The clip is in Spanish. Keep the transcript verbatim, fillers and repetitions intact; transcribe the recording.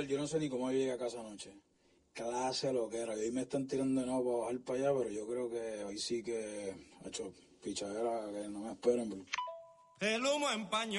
brother, yo no sé ni cómo yo llegué a casa anoche. Clase lo que era. Hoy me están tirando de nuevo para bajar para allá, pero yo creo que hoy sí que ha hecho pichadera, que no me esperen. El humo empañó.